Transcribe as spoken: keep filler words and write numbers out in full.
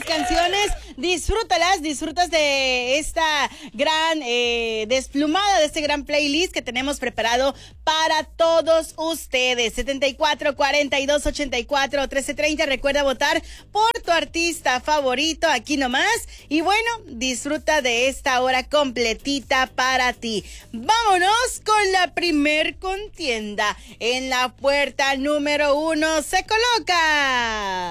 canciones. Disfrútalas, disfrutas de esta gran eh, desplumada, de este gran playlist que tenemos preparado para todos ustedes. setenta y cuatro, cuarenta y dos, ochenta y cuatro, trece treinta. Recuerda votar por tu artista favorito aquí nomás. Y bueno, disfruta de esta hora completita para ti. Vámonos con la primer contienda. En la puerta número uno se coloca